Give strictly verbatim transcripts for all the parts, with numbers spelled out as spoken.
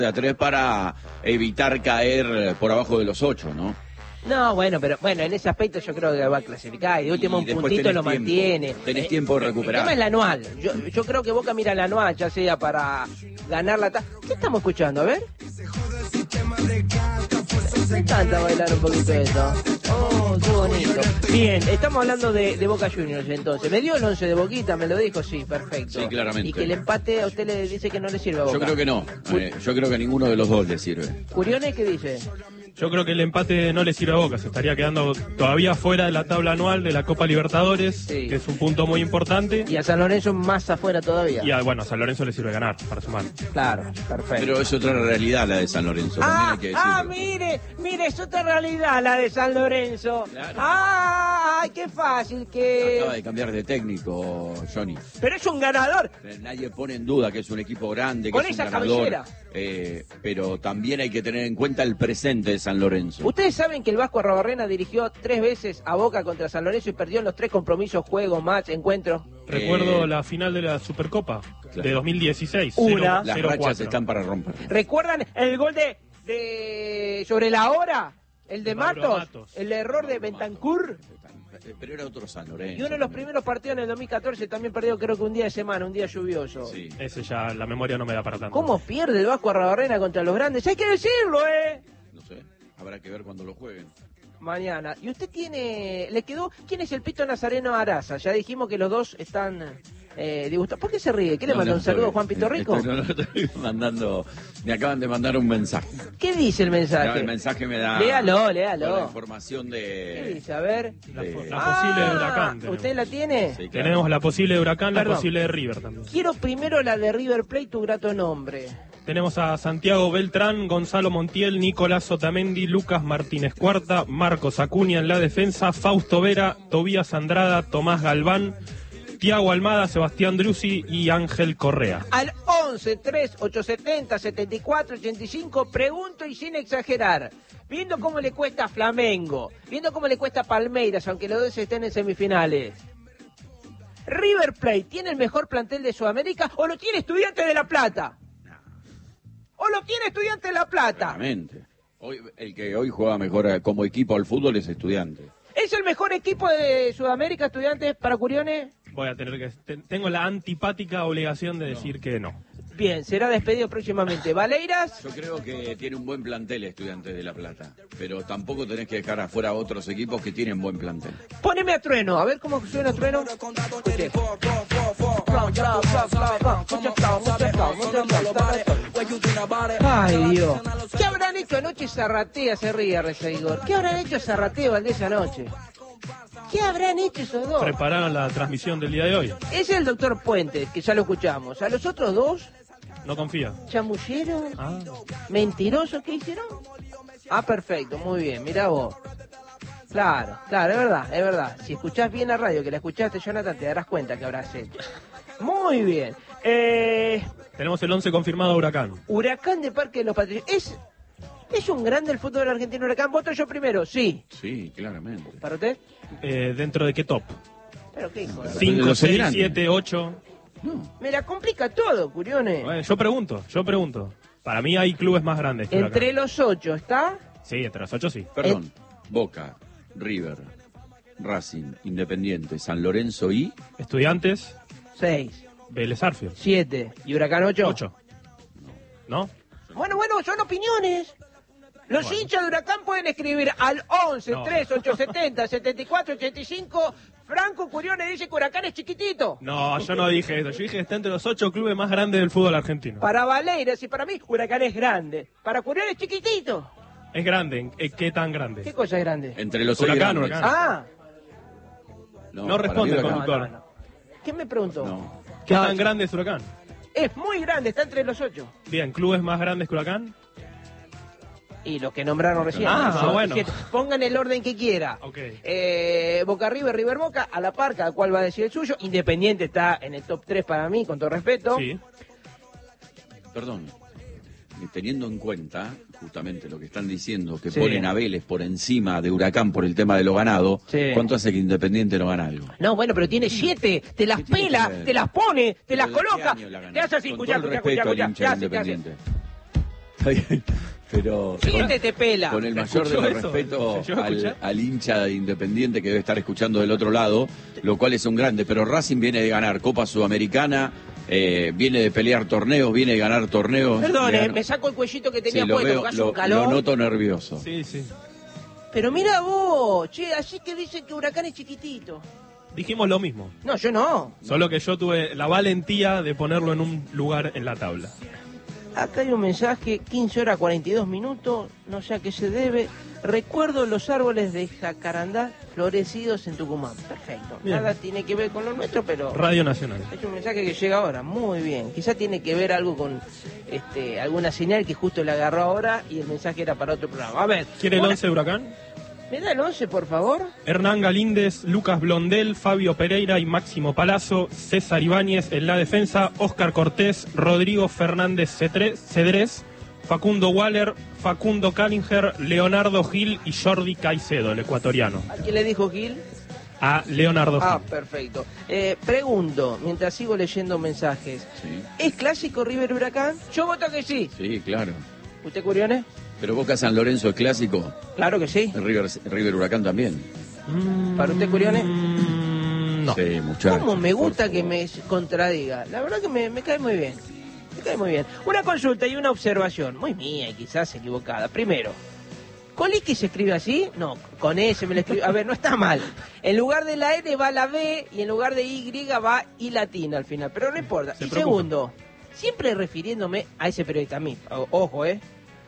a tres para evitar caer por abajo de los ocho, ¿no? No, bueno, pero bueno, en ese aspecto yo creo que va a clasificar y de último un puntito lo tiempo, mantiene. Tenés eh, tiempo de recuperar. El tema es el anual. Yo, yo creo que Boca mira el anual, ya sea para ganar la ta... ¿Qué estamos escuchando? A ver. Me encanta bailar un poquito esto. Oh, qué bonito. Bien, estamos hablando de, de Boca Juniors entonces. ¿Me dio el once de Boquita? ¿Me lo dijo? Sí, perfecto. Sí, claramente. Y que el empate a usted le dice que no le sirve a Boca. Yo creo que no. Eh, yo creo que a ninguno de los dos le sirve. ¿Curiones qué dice? Yo creo que el empate no le sirve a Boca, se estaría quedando todavía fuera de la tabla anual de la Copa Libertadores, sí, que es un punto muy importante. Y a San Lorenzo más afuera todavía. Y a, bueno, a San Lorenzo le sirve ganar para sumar. Claro, perfecto. Pero es otra realidad la de San Lorenzo, ah, también hay que decirlo. Ah, mire, mire, es otra realidad la de San Lorenzo. Claro. ¡Ay, qué fácil que... Acaba de cambiar de técnico, Johnny. Pero es un ganador. Nadie pone en duda que es un equipo grande, que con es esa un ganador. cabellera. Eh, pero también hay que tener en cuenta el presente de San Lorenzo. Ustedes saben que el Vasco Arrobarrena dirigió tres veces a Boca contra San Lorenzo y perdió en los tres compromisos, juegos, match, encuentros. Recuerdo eh, la final de la Supercopa, claro, de dos mil dieciséis. Una. cero, Las cero, rachas cuatro. están para romper. ¿Recuerdan el gol de, de sobre la hora? El de Matos, Matos, el error de Bentancur. Pero era otro San Lorenzo. Y uno de los primeros partidos en el dos mil catorce también perdió, creo que un día de semana, un día lluvioso. Sí. Ese ya, la memoria no me da para tanto. ¿Cómo pierde el Vasco Arrobarrena contra los grandes? Hay que decirlo, ¿eh? No sé, habrá que ver cuando lo jueguen. Mañana. ¿Y usted tiene, le quedó, quién es el Pito Nazareno Araza? Ya dijimos que los dos están eh, disgustados. ¿Por qué se ríe? ¿Qué le No, manda no, un saludo a Juan estoy, Pito Rico? Estoy, no, no, estoy mandando, me acaban de mandar un mensaje. ¿Qué dice el mensaje? No, el mensaje me da... Léalo, léalo. La información de... ¿Qué dice? A ver. La, de... la ah, posible de Huracán. Tenemos. ¿Usted la tiene? Sí, claro. Tenemos la posible de Huracán, Perdón. la posible de River también. Quiero primero la de River Plate, tu grato nombre. Tenemos a Santiago Beltrán, Gonzalo Montiel, Nicolás Otamendi, Lucas Martínez Cuarta, Marcos Acuña en la defensa, Fausto Vera, Tobías Andrada, Tomás Galván, Tiago Almada, Sebastián Druzzi y Ángel Correa. Al once, tres, ocho setenta, setenta y cuatro, ochenta y cinco, pregunto y sin exagerar. Viendo cómo le cuesta a Flamengo, viendo cómo le cuesta a Palmeiras, aunque los dos estén en semifinales. ¿River Plate tiene el mejor plantel de Sudamérica o lo tiene Estudiantes de La Plata? ¿O lo tiene Estudiantes de La Plata? Claramente. Hoy, el que hoy juega mejor como equipo al fútbol es Estudiantes. ¿Es el mejor equipo de Sudamérica, Estudiantes, para Curiones? Voy a tener que... te- tengo la antipática obligación de decir que no. Bien, será despedido próximamente. ¿Valeiras? Yo creo que tiene un buen plantel Estudiantes de La Plata, pero tampoco tenés que dejar afuera a otros equipos que tienen buen plantel. Poneme a Trueno, a ver cómo suena Trueno. Escuche. Ay, Dios. ¿Qué habrán hecho anoche Zarratea? Se ríe Reseguidor. ¿Qué habrán hecho Zarratea y Valdés anoche? ¿Qué habrán hecho esos dos? Prepararon la transmisión del día de hoy. Es el doctor Puentes, que ya lo escuchamos. A los otros dos, No confía. chamulleros, Ah. mentirosos, ¿qué hicieron? Ah, perfecto, muy bien, mirá vos. Claro, claro, es verdad, es verdad. Si escuchás bien la radio, que la escuchaste, Jonathan, te darás cuenta que habrás hecho. Muy bien. Eh, Tenemos el once confirmado de Huracán. Huracán de Parque de los Patricios. ¿Es, ¿Es un grande el fútbol argentino Huracán? ¿Voto yo primero? Sí. Sí, claramente. ¿Para usted? Eh, ¿Dentro de qué top? ¿Pero qué hijo? cinco, los seis, grandes. siete, ocho. No. Me la complica todo, Curiones. Bueno, yo pregunto, yo pregunto. Para mí hay clubes más grandes que Entre Huracán. los ocho, ¿está? Sí, entre los ocho sí. Perdón, Boca, River, Racing, Independiente, San Lorenzo y... Estudiantes, Seis, Vélez Arfield. siete. ¿Y Huracán ocho? ocho. ¿No? Bueno, bueno, son opiniones. Los Bueno. hinchas de Huracán pueden escribir al once, No. tres, ocho setenta, setenta y cuatro, ochenta y cinco. Franco Curiones dice que Huracán es chiquitito. No, yo no dije eso. Yo dije que está entre los ocho clubes más grandes del fútbol argentino. Para Valeiras y para mí, Huracán es grande. Para Curiones es chiquitito. Es grande. ¿eh? ¿Qué tan ¿Qué grande? cosa es grande? Entre los seis Huracán, grandes. Huracán. Ah, No para responde mí el Huracán. conductor. no, no. ¿Qué me preguntó? No. ¿Qué No, tan yo- grande es Huracán? Es muy grande, está entre los ocho. Bien, ¿clubes más grandes que Huracán? Y los que nombraron recién. Ah, Yo bueno. dije, pongan el orden que quiera. Ok. Eh, Boca River, River Boca, a la par, cada cual va a decir el suyo. Independiente está en el top tres para mí, con todo respeto. Sí. Perdón, y teniendo en cuenta justamente lo que están diciendo, que Sí. ponen a Vélez por encima de Huracán por el tema de lo ganado, Sí. ¿cuánto hace que Independiente no gana algo? No, bueno, pero tiene siete, te las ¿Qué tiene pela, que ver? te las pone, te ¿Pero las de qué coloca. año la ganó? Te hace así, Con escuchá, todo el escuchá, respeto escuchá, al hincha escuchá, de te hace, te hace. Independiente. Está bien, pero ¿Quién te, te pela? con el mayor de los eso? respetos ¿Se llegó a al, escuchar? al hincha de Independiente que debe estar escuchando del otro lado, lo cual es un grande, pero Racing viene de ganar Copa Sudamericana, eh, viene de pelear torneos, viene de ganar torneos. Perdón, de eh, ganar- me saco el cuellito que tenía Sí, lo puesto, veo, porque hace lo, un calor. lo noto nervioso. Sí, sí. Pero mira vos, che, así que dicen que Huracán es chiquitito. Dijimos lo mismo. No, yo no. Solo que yo tuve la valentía de ponerlo en un lugar en la tabla. Acá hay un mensaje, quince horas cuarenta y dos minutos, no sé a qué se debe. Recuerdo los árboles de jacarandá florecidos en Tucumán. Perfecto. Bien. Nada tiene que ver con lo nuestro, pero Radio Nacional. es un mensaje que llega ahora. Muy bien. Quizá tiene que ver algo con este, alguna señal que justo le agarró ahora y el mensaje era para otro programa. A ver. ¿Quiere el una- once de Huracán? ¿Me da el once, por favor? Hernán Galíndez, Lucas Blondel, Fabio Pereira y Máximo Palazzo, César Ibáñez en la defensa, Óscar Cortés, Rodrigo Fernández Cetre- Cedrés, Facundo Waller, Facundo Callinger, Leonardo Gil y Jordi Caicedo, el ecuatoriano. ¿A quién le dijo Gil? A Leonardo Ah, Gil. perfecto. Eh, pregunto, mientras sigo leyendo mensajes, Sí, ¿es clásico River Huracán? Yo voto que sí. sí, claro. ¿Usted, Curiones? Pero Boca San Lorenzo es clásico, Claro que sí. River, River Huracán también. Mm, ¿Para usted, Curiones? mm, No. Sí, muchachos. ¿Cómo me por gusta que favor. me contradiga? La verdad que me, me cae muy bien. Me cae muy bien. Una consulta y una observación, muy mía y quizás equivocada. Primero, ¿Coliqui se escribe así? No, con S me lo escribe. A ver, no está mal. En lugar de la N va la B y en lugar de Y va I latina al final, pero no importa. Se Y preocupa. segundo, siempre refiriéndome a ese periodista, a mí, o- ojo, ¿eh?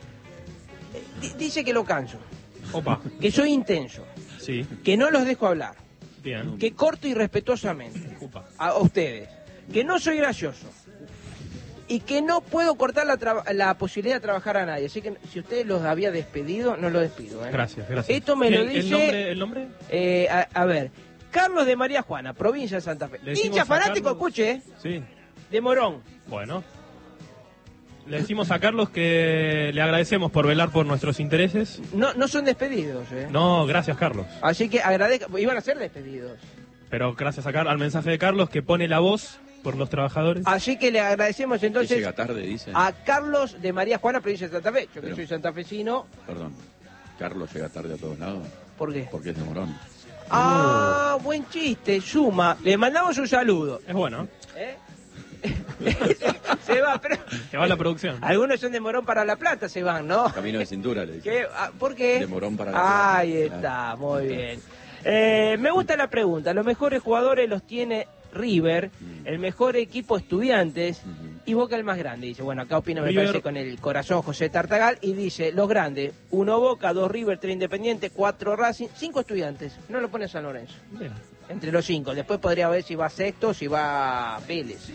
D- dice que lo canso, Opa. que soy intenso, Sí. que no los dejo hablar, Bien. que corto irrespetuosamente Opa. a ustedes, que no soy gracioso y que no puedo cortar la, traba- la posibilidad de trabajar a nadie. Así que si usted los había despedido, no los despido. ¿eh? Gracias, gracias. Esto me lo ¿El- dice... ¿El nombre? ¿El nombre? eh, a, a ver, Carlos de María Juana, provincia de Santa Fe. Le decimos Hincha a fanático, Carlos- escuche, ¿eh? Sí. De Morón. Bueno. Le decimos a Carlos que le agradecemos por velar por nuestros intereses. No, no son despedidos, ¿eh? No, gracias Carlos. Así que agradezco, iban a ser despedidos. Pero gracias a Car- al mensaje de Carlos que pone la voz por los trabajadores. Así que le agradecemos Que entonces llega tarde, dice. a Carlos de María Juana, provincia de Santa Fe. Yo que Pero- soy santafesino, Perdón. Carlos llega tarde a todos lados ¿por qué? porque es de Morón. Ah, buen chiste, suma. Le mandamos un saludo. Es bueno. ¿Eh? Se va, pero Que va la producción. algunos son de Morón para La Plata, se van, ¿no? Camino de cintura, le dice. ¿Qué? Ah, ¿Por qué? De Morón para La Plata. Ahí está, muy bien. Eh, me gusta la pregunta. Los mejores jugadores los tiene River, el mejor equipo Estudiantes Ujú. y Boca el más grande. Dice, bueno, acá opina, me River- parece, con el corazón José Tartagal y dice, los grandes, uno Boca, dos River, tres Independiente, cuatro Racing, cinco Estudiantes. No lo pone San Lorenzo. Bien. Entre los cinco. Después podría ver si va sexto, si va Vélez.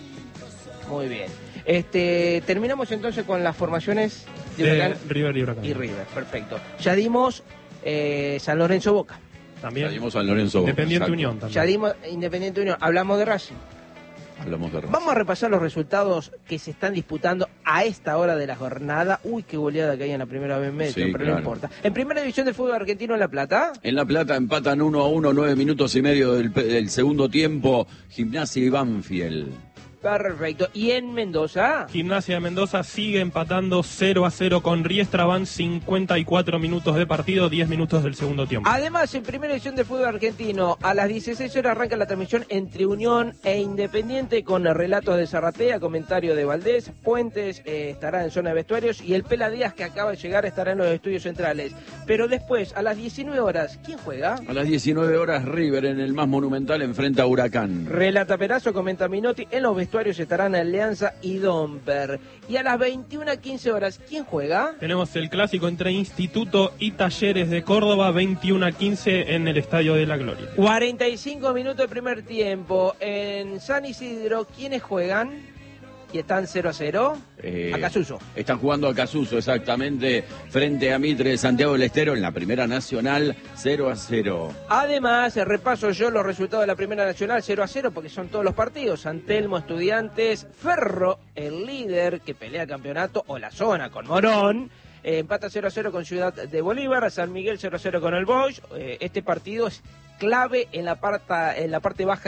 Muy bien. Este, terminamos entonces con las formaciones de De Huracán River y Huracán. y River. Perfecto. Ya dimos eh, San Lorenzo Boca. También. Salimos San Lorenzo. Independiente Exacto. Unión también. Ya dimos Independiente Unión. Hablamos de Racing. Hablamos de Racing. Vamos a repasar los resultados que se están disputando a esta hora de la jornada. Uy, qué goleada que hay en la primera vez medio, Sí, pero claro. no importa. En primera división del fútbol argentino en La Plata. En La Plata empatan uno a uno, nueve minutos y medio del, pe- del segundo tiempo. Gimnasia y Banfield. Perfecto. Y en Mendoza. Gimnasia de Mendoza sigue empatando cero a cero con Riestra. Van cincuenta y cuatro minutos de partido, diez minutos del segundo tiempo. Además, en primera edición del fútbol argentino, a las dieciséis horas arranca la transmisión entre Unión e Independiente con relatos de Zarratea, comentario de Valdés, Puentes eh, estará en zona de vestuarios y el Pela Díaz, que acaba de llegar, estará en los estudios centrales. Pero después, a las diecinueve horas, ¿quién juega? A las diecinueve horas River en el más monumental enfrenta a Huracán. Relata Perazo, comenta Minotti, en los vestuarios estarán Alianza y Domper. Y a las veintiuna quince horas, ¿quién juega? Tenemos el clásico entre Instituto y Talleres de Córdoba, veintiuno a quince en el Estadio de la Gloria. cuarenta y cinco minutos de primer tiempo. En San Isidro, ¿quiénes juegan? Y están cero a cero. Eh, A Casuso. Están jugando a Casuso, exactamente, frente a Mitre de Santiago del Estero en la Primera Nacional, cero a cero. Además, repaso yo los resultados de la Primera Nacional, cero a cero, porque son todos los partidos. San Telmo, Estudiantes, Ferro, el líder que pelea el campeonato, o la zona con Morón. Eh, empata cero a cero con Ciudad de Bolívar, San Miguel cero a cero con el Boys. Eh, este partido es clave en la, parta, en la parte baja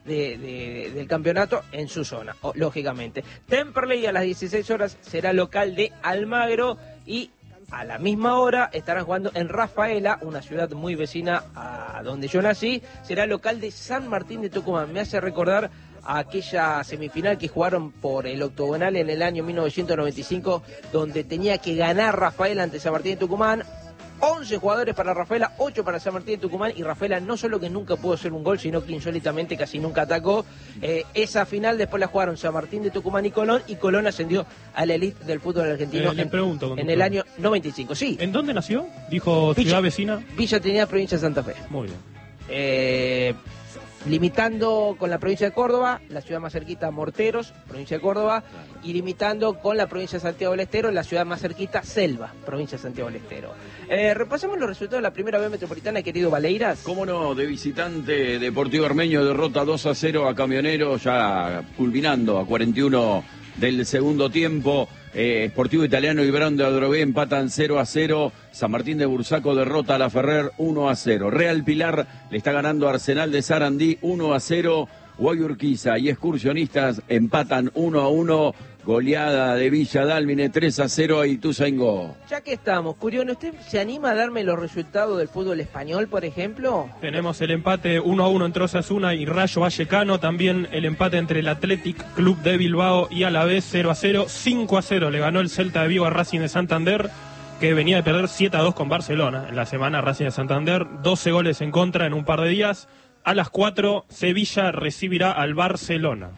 de, de, del campeonato en su zona, o, lógicamente. Temperley a las dieciséis horas será local de Almagro y a la misma hora estarán jugando en Rafaela, una ciudad muy vecina a donde yo nací, será local de San Martín de Tucumán. Me hace recordar a aquella semifinal que jugaron por el octogonal en el año mil novecientos noventa y cinco, donde tenía que ganar Rafaela ante San Martín de Tucumán. once jugadores para Rafaela, ocho para San Martín de Tucumán, y Rafaela no solo que nunca pudo hacer un gol, sino que insólitamente casi nunca atacó. Eh, esa final después la jugaron San Martín de Tucumán y Colón, y Colón ascendió a la elite del fútbol argentino eh, le en, pregunto, en el año noventa y cinco. Sí. ¿En dónde nació? Dijo Villa, ciudad vecina. Villa Trinidad, provincia de Santa Fe. Muy bien. Eh, limitando con la provincia de Córdoba, la ciudad más cerquita, Morteros, provincia de Córdoba, y limitando con la provincia de Santiago del Estero, la ciudad más cerquita, Selva, provincia de Santiago del Estero. Eh, repasemos los resultados de la primera B metropolitana, querido Valeiras. Cómo no, de visitante, Deportivo Armenio derrota dos a cero a Camionero, ya culminando a cuarenta y uno del segundo tiempo. Eh, Sportivo Italiano y Brown de Adrogué empatan cero a cero. San Martín de Bursaco derrota a La Ferrer uno a cero. Real Pilar le está ganando a Arsenal de Sarandí uno a cero. Guayurquiza y Excursionistas empatan uno a uno. Goleada de Villa Dálmine tres a cero a Ituzaingó. Ya que estamos, Curión, ¿usted se anima a darme los resultados del fútbol español, por ejemplo? Tenemos el empate uno a uno entre Osasuna y Rayo Vallecano, también el empate entre el Athletic Club de Bilbao y Alavés cero a cero, cinco a cero le ganó el Celta de Vigo a Racing de Santander, que venía de perder siete a dos con Barcelona en la semana. Racing de Santander, doce goles en contra en un par de días. A las cuatro, Sevilla recibirá al Barcelona.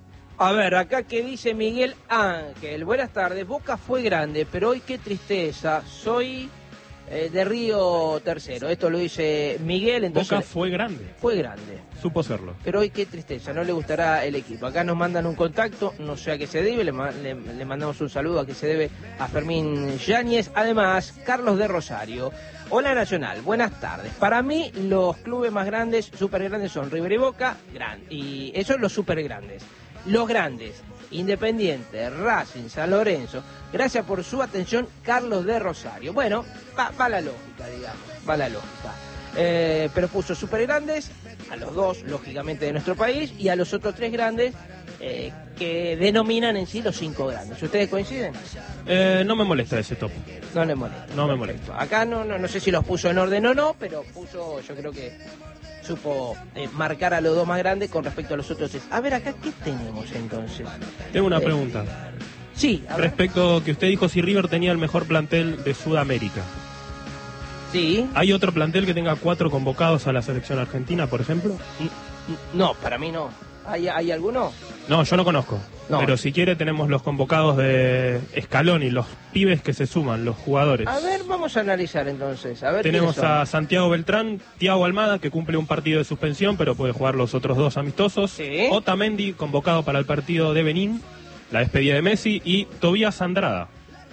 A ver, acá que dice Miguel Ángel. Buenas tardes, Boca fue grande, pero hoy qué tristeza. Soy eh, de Río Tercero. Esto lo dice Miguel. Entonces, Boca fue grande. Fue grande. Supo serlo. Pero hoy qué tristeza, no le gustará el equipo. Acá nos mandan un contacto, no sé a qué se debe, le, le, le mandamos un saludo a que se debe a Fermín Yáñez. Además, Carlos de Rosario. Hola Nacional, buenas tardes. Para mí, los clubes más grandes, súper grandes, son River y Boca, gran, y esos son los súper grandes. Los grandes, Independiente, Racing, San Lorenzo. Gracias por su atención, Carlos de Rosario. Bueno, va, va la lógica, digamos, va la lógica. Eh, pero puso súper grandes a los dos, lógicamente, de nuestro país, y a los otros tres grandes eh, que denominan en sí los cinco grandes. ¿Ustedes coinciden? Eh, no me molesta ese top. No le molesta. No me molesta. Acá no, no, no sé si los puso en orden o no, pero puso, yo creo que supo eh, marcar a los dos más grandes con respecto a los otros tres. A ver, acá, ¿qué tenemos entonces? Tengo una Eh, pregunta. Sí, a ver. Respecto que usted dijo si River tenía el mejor plantel de Sudamérica. Sí. ¿Hay otro plantel que tenga cuatro convocados a la selección argentina, por ejemplo? No, para mí no. ¿Hay, hay alguno? No, yo no conozco. No. Pero si quiere tenemos los convocados de Scaloni, los pibes que se suman, los jugadores. A ver, vamos a analizar entonces. A ver, Tenemos ¿quiénes son? a Santiago Beltrán, Thiago Almada, que cumple un partido de suspensión, pero puede jugar los otros dos amistosos. Sí. Otamendi, convocado para el partido de Benín, la despedida de Messi. Y Tobías Andrada,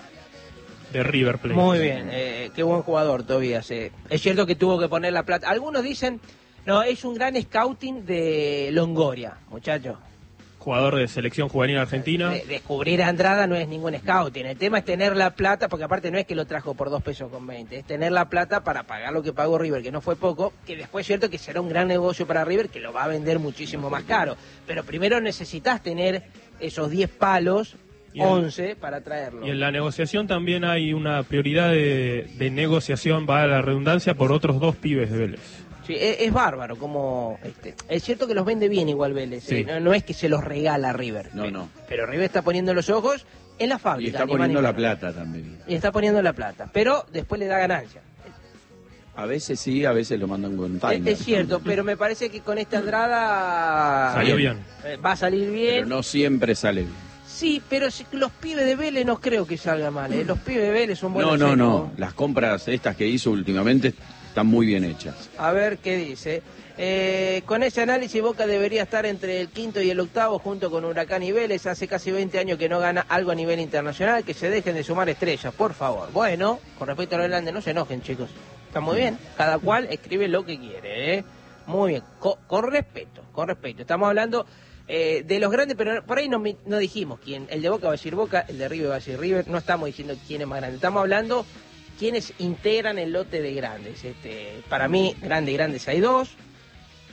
de River Plate. Muy bien, eh, qué buen jugador Tobías. Eh. Es cierto que tuvo que poner la plata. Algunos dicen, no, es un gran scouting de Longoria, muchachos. Jugador de selección juvenil argentina. De- descubrir a Andrada no es ningún scouting. El tema es tener la plata, porque aparte no es que lo trajo por dos pesos con veinte, es tener la plata para pagar lo que pagó River, que no fue poco, que después es cierto que será un gran negocio para River, que lo va a vender muchísimo más caro. Pero primero necesitas tener esos diez palos, Y en- once, para traerlo. Y en la negociación también hay una prioridad de, de negociación, para la redundancia, por otros dos pibes de Vélez. Sí, es, es bárbaro, como este, es cierto que los vende bien igual Vélez, Sí. eh, no, no es que se los regala River. No, no. Pero River está poniendo los ojos en la fábrica. Y está ni más poniendo ni la menos. plata también. Y está poniendo la plata, pero después le da ganancia. A veces sí, a veces lo mandan con Es, timer. es cierto, pero me parece que con esta Andrada Salió bien. eh, va a salir bien. Pero no siempre sale bien. Sí, pero si- los pibes de Vélez no creo que salga mal, ¿eh? Los pibes de Vélez son buenos. No, no, no. secos. Las compras estas que hizo últimamente están muy bien hechas. A ver qué dice. Eh, con ese análisis, Boca debería estar entre el quinto y el octavo junto con Huracán y Vélez. Hace casi veinte años que no gana algo a nivel internacional. Que se dejen de sumar estrellas, por favor. Bueno, con respecto a lo grande, no se enojen, chicos. Está muy bien. Cada cual escribe lo que quiere, ¿eh? Muy bien. Co- con respeto, con respeto. Estamos hablando eh, de los grandes, pero por ahí no, mi- no dijimos quién. El de Boca va a decir Boca, el de River va a decir River. No estamos diciendo quién es más grande. Estamos hablando quiénes integran el lote de grandes. Este, para mí, grandes, grandes hay dos.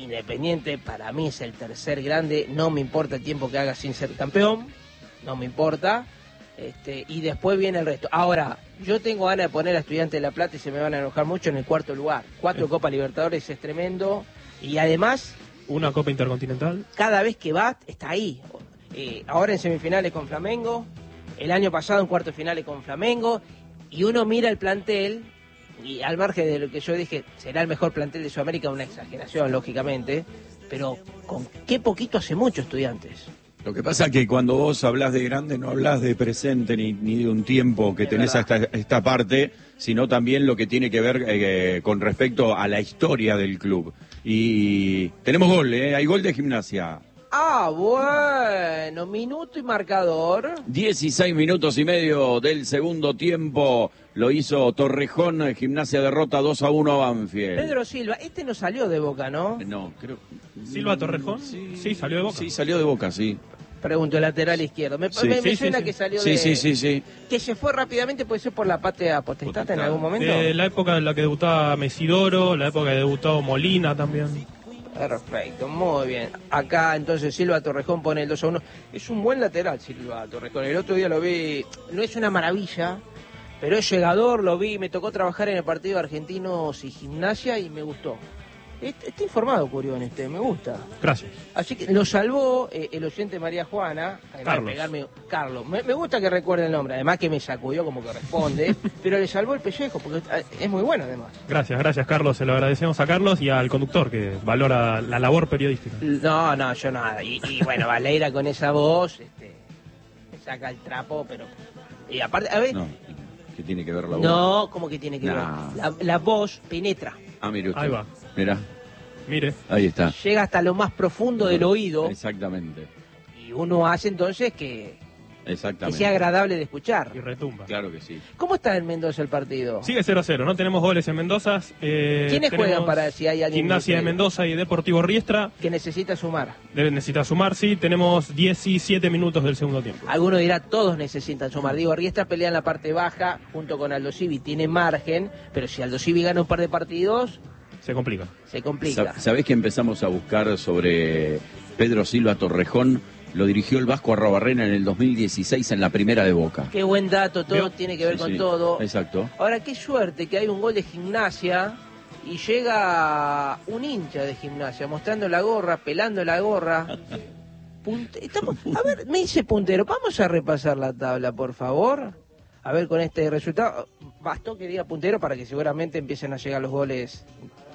Independiente para mí es el tercer grande, no me importa el tiempo que haga sin ser campeón, no me importa, este, y después viene el resto. Ahora, yo tengo ganas de poner a Estudiantes de La Plata y se me van a enojar mucho en el cuarto lugar. Cuatro Copa Libertadores es tremendo, y además... Una Copa Intercontinental. Cada vez que va, está ahí. Eh, ahora en semifinales con Flamengo, el año pasado en cuartos finales con Flamengo, y uno mira el plantel, y al margen de lo que yo dije, será el mejor plantel de Sudamérica, una exageración, lógicamente, pero con qué poquito hace mucho Estudiantes. Lo que pasa es que cuando vos hablás de grande no hablás de presente ni, ni de un tiempo que Es tenés hasta esta parte, sino también lo que tiene que ver eh, con respecto a la historia del club. Y tenemos gol, ¿eh? Hay gol de Gimnasia. Ah, bueno, minuto y marcador. dieciséis minutos y medio del segundo tiempo lo hizo Torrejón, Gimnasia derrota dos a uno a Banfield. Pedro Silva, este no salió de Boca, ¿no? No, creo... ¿Silva Torrejón? Sí, sí, salió de Boca. Sí, salió de Boca, sí. Pregunto, el lateral izquierdo. Me, Sí. me, me Sí, suena sí, sí. que salió Sí, de... sí, sí, sí. Que se fue rápidamente, puede ser por la patria potestad en algún momento. De la época en la que debutaba Mesidoro, la época que debutó Molina también. Perfecto, muy bien. Acá entonces Silva Torrejón pone el dos a uno. Es un buen lateral Silva Torrejón. El otro día lo vi, no es una maravilla, pero es llegador, lo vi, me tocó trabajar en el partido de Argentinos y Gimnasia y me gustó. Está, está informado Curión este, me gusta. Gracias. Así que lo salvó eh, el oyente María Juana. Carlos. Pegarme, Carlos. Me, me gusta que recuerde el nombre, además que me sacudió como corresponde, pero le salvó el pellejo porque es muy bueno además. Gracias, gracias Carlos, se lo agradecemos a Carlos y al conductor que valora la labor periodística. No, no, yo nada. Y, y bueno, Valera con esa voz, este, me saca el trapo, pero... Y aparte, a ver... No, ¿qué tiene que ver la voz? No, ¿cómo que tiene que No. ver? La, la voz penetra. Ah, mire usted. Ahí va. Mirá, Mire, ahí está. Llega hasta lo más profundo del oído. Exactamente, Y uno hace entonces que, que exactamente. sea agradable de escuchar. y retumba. Claro que sí. ¿Cómo está en Mendoza el partido? Sigue cero a cero, no tenemos goles en Mendoza. Eh, ¿Quiénes tenemos juegan para si hay alguien Gimnasia de que- Mendoza y Deportivo Riestra. Que necesita sumar? Deben necesitar sumar, sí. Tenemos diecisiete minutos del segundo tiempo. Alguno dirá, todos necesitan sumar. Digo, Riestra pelea en la parte baja junto con Aldo Civi, tiene margen, pero si Aldo Civi gana un par de partidos, Se complica. se complica. Sa- ¿Sabés que empezamos a buscar sobre Pedro Silva Torrejón? Lo dirigió el Vasco Arrobarrena en el dos mil dieciséis en la primera de Boca. Qué buen dato, todo ¿Vio? tiene que ver Sí, con sí, todo. Exacto. Ahora, qué suerte que hay un gol de Gimnasia y llega un hincha de Gimnasia mostrando la gorra, pelando la gorra. Punte- estamos- a ver, me dice puntero, vamos a repasar la tabla, por favor. A ver, con este resultado, bastó que diga puntero para que seguramente empiecen a llegar los goles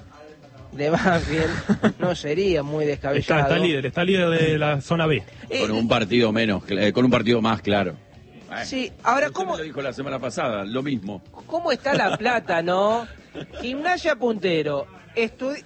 de Banfield. No sería muy Está, descabellado. está líder, está líder de la zona B. Eh, Con un partido menos, eh, con un partido más, claro. sí, ahora, Usted ¿cómo, me lo dijo la semana pasada, lo mismo. ¿cómo está la plata, no? Gimnasia puntero. Estudi...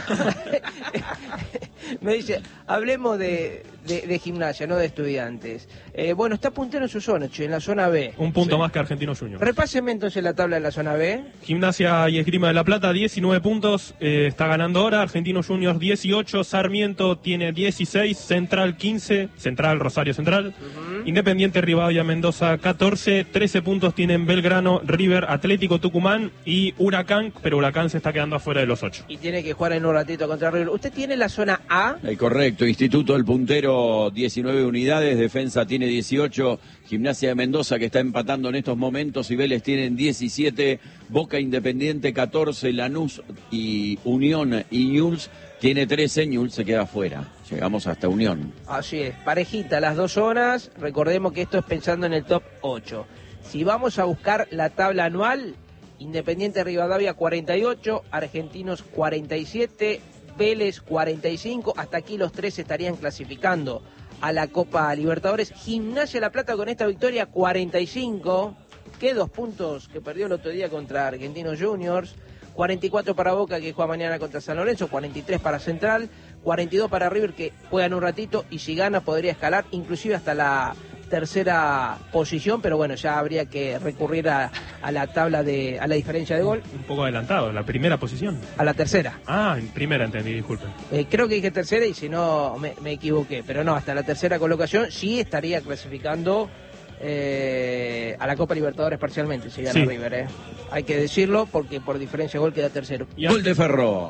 Me dice, hablemos de, de, de gimnasia, no de estudiantes. Eh, bueno, está puntero en su zona, che, en la zona B. Un punto Sí. más que Argentino Junior. Repáseme entonces la tabla de la zona B. Gimnasia y Esgrima de la Plata, diecinueve puntos, eh, está ganando ahora. Argentino Juniors, dieciocho. Sarmiento tiene dieciséis. Central, quince. Central, Rosario Central. Independiente, Rivadavia, Mendoza, catorce. trece puntos tienen Belgrano, River, Atlético Tucumán y Huracán, pero Huracán se está quedando afuera de los ocho. Y tiene que jugar en un ratito contra River. ¿Usted tiene la zona A? Eh, correcto, Instituto El Puntero, diecinueve unidades, Defensa tiene dieciocho, Gimnasia de Mendoza que está empatando en estos momentos y Vélez tienen diecisiete, Boca Independiente catorce, Lanús y Unión y Newell's tiene trece, Newell's se queda afuera. Llegamos hasta Unión. Así es, parejita las dos zonas. Recordemos que esto es pensando en el top ocho. Si vamos a buscar la tabla anual, Independiente Rivadavia cuarenta y ocho, Argentinos cuarenta y siete, Vélez cuarenta y cinco, hasta aquí los tres estarían clasificando a la Copa Libertadores. Gimnasia La Plata con esta victoria cuarenta y cinco, que dos puntos que perdió el otro día contra Argentinos Juniors, cuarenta y cuatro para Boca que juega mañana contra San Lorenzo, cuarenta y tres para Central, cuarenta y dos para River que juegan un ratito y si gana podría escalar inclusive hasta la tercera posición, pero bueno, ya habría que recurrir a, a la tabla de, a la diferencia de gol, Un poco adelantado, la primera posición. a la tercera. Ah, en primera entendí, disculpe. Eh, creo que dije tercera y si no me, me equivoqué, pero no, hasta la tercera colocación sí estaría clasificando eh, a la Copa Libertadores parcialmente si gana Sí. River, eh. Hay que decirlo porque por diferencia de gol queda tercero. Y Gol de Ferro. ¡Epa!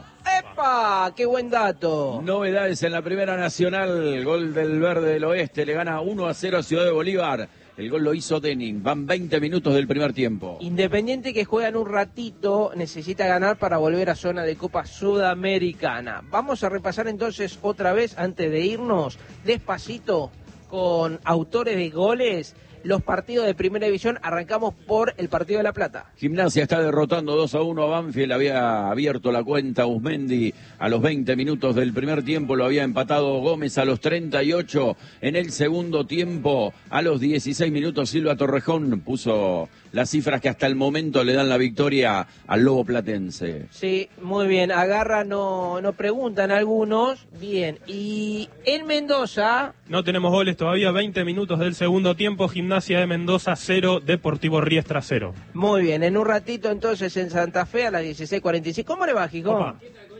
¡Epa! ¡Qué buen dato! Novedades en la Primera Nacional. Gol del Verde del Oeste. Le gana uno a cero a Ciudad de Bolívar. El gol lo hizo Denin. Van veinte minutos del primer tiempo. Independiente, que juegan un ratito, necesita ganar para volver a zona de Copa Sudamericana. Vamos a repasar entonces otra vez, antes de irnos, despacito, con autores de goles, los partidos de Primera División. Arrancamos por el partido de La Plata. Gimnasia está derrotando dos a uno a Banfield. Había abierto la cuenta Usmendi a los veinte minutos del primer tiempo. Lo había empatado Gómez a los treinta y ocho. En el segundo tiempo, a los dieciséis minutos, Silva Torrejón puso las cifras que hasta el momento le dan la victoria al Lobo Platense. Sí, muy bien. Agarra, no, no preguntan algunos. Bien. Y en Mendoza... No tenemos goles todavía, veinte minutos del segundo tiempo. Gimnasia de Mendoza cero, Deportivo Riestra cero. Muy bien, en un ratito entonces en Santa Fe a las dieciséis cuarenta y cinco. ¿Cómo le va, Gijón? Opa.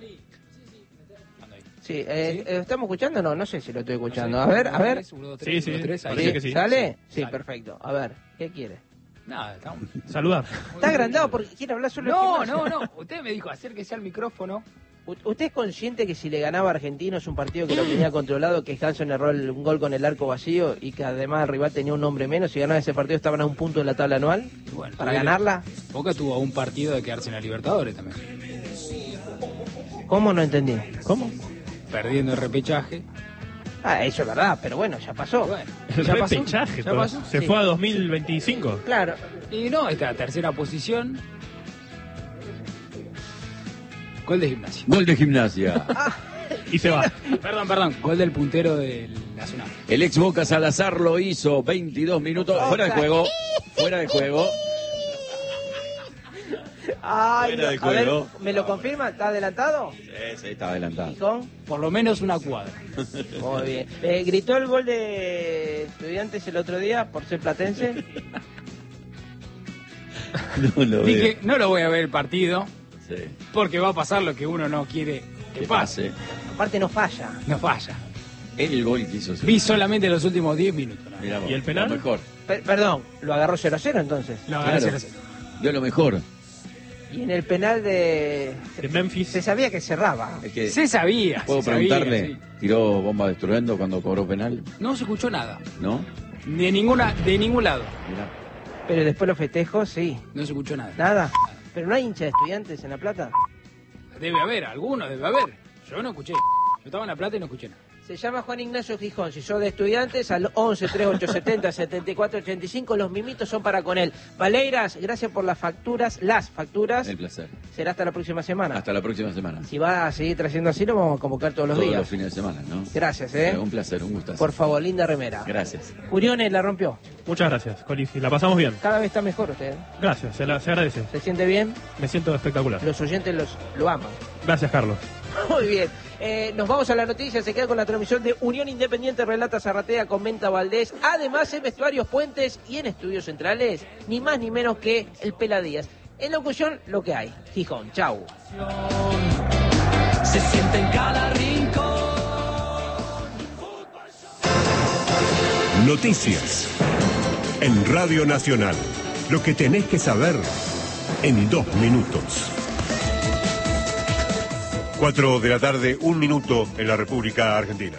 Sí, eh, ¿Sí? ¿Estamos escuchando? No, no sé si lo estoy escuchando. A ver, a ver. Sí, sí, parece que sí. ¿Sale? Sí, perfecto. A ver, ¿qué quiere? Nada, estamos... Saludar. Está agrandado porque quiere hablar solo. No, no, no. Usted me dijo, acérquese al micrófono. ¿Usted es consciente que si le ganaba a Argentinos un partido que lo tenía controlado, que Hanson erró el, un gol con el arco vacío y que además el rival tenía un hombre menos y ganaba ese partido, estaban a un punto en la tabla anual? Bueno, ¿Para ganarla? Boca tuvo un partido de quedarse en la Libertadores también. ¿Cómo? No entendí. ¿Cómo? Perdiendo el repechaje. Ah, eso es verdad, pero bueno, ya pasó. Bueno, El ya pasó. repechaje, ¿Ya pasó? se Sí. fue a dos mil veinticinco. Claro. Y no, esta tercera posición. Gol de Gimnasia. Gol de Gimnasia. Y se va. Perdón, perdón. Gol del puntero del Nacional. El ex Boca Salazar lo hizo, veintidós minutos, fuera de juego, fuera de juego. Ay, Fuera de no. A ver, juego. ¿me lo confirma? ¿Está adelantado? Sí, sí, está adelantado. Gijón. Por lo menos una cuadra. Muy bien. Eh, ¿Gritó el gol de Estudiantes el otro día por ser platense? No lo Dije, veo. no lo voy a ver el partido Sí. porque va a pasar lo que uno no quiere que Que pase. pase. Aparte no falla. No falla. El gol que hizo. Vi solamente los últimos diez minutos. ¿no? Mirá vos, ¿Y el penal? Lo mejor. Per- perdón, lo agarró cero a cero entonces. Lo Claro. agarré cero a cero. Dio lo mejor. Y en el penal de... De Memphis. Se sabía que cerraba. Es que, Se sabía. ¿puedo se sabía, preguntarle? sí. ¿Tiró bomba de estruendo cuando cobró penal? No se escuchó nada. ¿No? De ninguna, de ningún lado. Mirá. Pero después los festejos, sí. No se escuchó nada. Nada. Pero no hay hincha de Estudiantes en La Plata. Debe haber, algunos debe haber. Yo no escuché. Yo estaba en La Plata y no escuché nada. Se llama Juan Ignacio Gijón. Si sos de Estudiantes, al once, treinta y ocho setenta, setenta y cuatro ochenta y cinco, los mimitos son para con él. Valeiras, gracias por las facturas, las facturas. El placer. Será hasta la próxima semana. Hasta la próxima semana. Si va a seguir trayendo así, lo vamos a convocar todos los Todos días. los fines de semana, ¿no? Gracias, ¿eh? Un placer, un gustazo. Por favor, linda remera. Gracias. Juriones la rompió. Muchas gracias, Colifi. La pasamos bien. Cada vez está mejor usted. ¿eh? Gracias, se, la- se agradece. ¿Se siente bien? Me siento espectacular. Los oyentes los, lo aman. Gracias, Carlos. Muy bien. Eh, nos vamos a la noticia. Se queda con la transmisión de Unión Independiente Relata Zarratea con Menta Valdés. Además, en Vestuarios Puentes y en Estudios Centrales, ni más ni menos que el Pela Díaz. En locución, lo que hay. Gijón. Chau. Se siente en cada rincón. Noticias en Radio Nacional. Lo que tenés que saber en dos minutos. Cuatro de la tarde, un minuto en la República Argentina.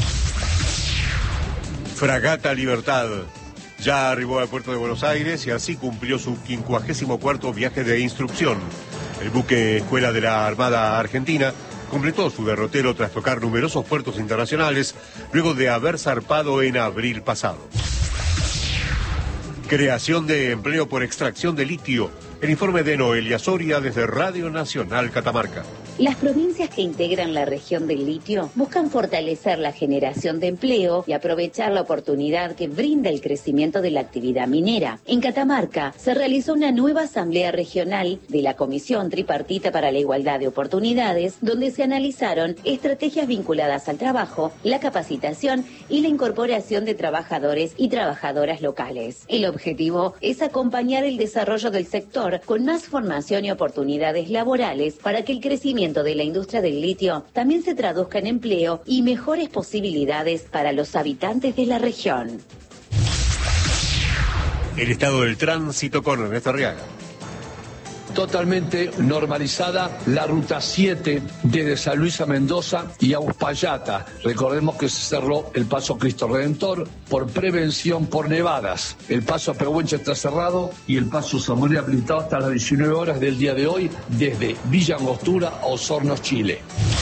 Fragata Libertad ya arribó al puerto de Buenos Aires y así cumplió su quincuagésimo cuarto viaje de instrucción. El buque escuela de la Armada Argentina completó su derrotero tras tocar numerosos puertos internacionales luego de haber zarpado en abril pasado. Creación de empleo por extracción de litio. El informe de Noelia Soria desde Radio Nacional Catamarca. Las provincias que integran la región del litio buscan fortalecer la generación de empleo y aprovechar la oportunidad que brinda el crecimiento de la actividad minera. En Catamarca se realizó una nueva asamblea regional de la Comisión Tripartita para la Igualdad de Oportunidades, donde se analizaron estrategias vinculadas al trabajo, la capacitación y la incorporación de trabajadores y trabajadoras locales. El objetivo es acompañar el desarrollo del sector con más formación y oportunidades laborales para que el crecimiento de la industria del litio también se traduzca en empleo y mejores posibilidades para los habitantes de la región. El estado del tránsito con Ernesto Arriaga. totalmente normalizada la ruta siete desde San Luis a Mendoza y a Uspallata. Recordemos que se cerró el paso Cristo Redentor por prevención por nevadas. El paso a Pehuenche está cerrado y el paso Zamorano habilitado hasta las diecinueve horas del día de hoy desde Villa Angostura a Osorno, Chile.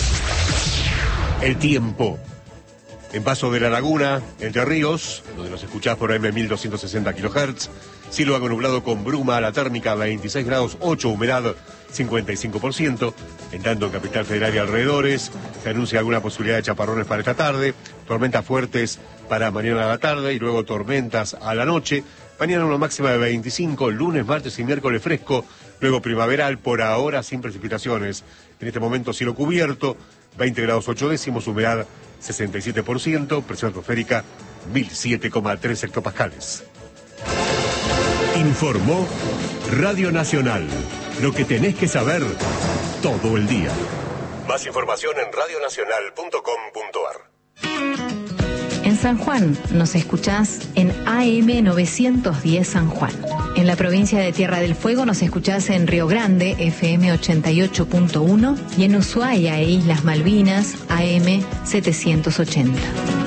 El tiempo. En Paso de la Laguna, Entre Ríos, donde nos escuchás por A M mil doscientos sesenta kilohertz, cielo algo nublado con bruma, la térmica veintiséis grados ocho, humedad cincuenta y cinco por ciento. En tanto, en Capital Federal y alrededores, se anuncia alguna posibilidad de chaparrones para esta tarde, tormentas fuertes para mañana a la tarde y luego tormentas a la noche. Mañana una máxima de veinticinco, lunes, martes y miércoles fresco, luego primaveral, por ahora sin precipitaciones. En este momento cielo cubierto, veinte grados ocho décimos, humedad sesenta y siete por ciento, presión atmosférica mil siete coma tres hectopascales. Informó Radio Nacional. Lo que tenés que saber todo el día. Más información en radio nacional punto com punto a r. En San Juan nos escuchás en A M novecientos diez San Juan. En la provincia de Tierra del Fuego nos escuchás en Río Grande, F M ochenta y ocho punto uno, y en Ushuaia e Islas Malvinas, A M setecientos ochenta.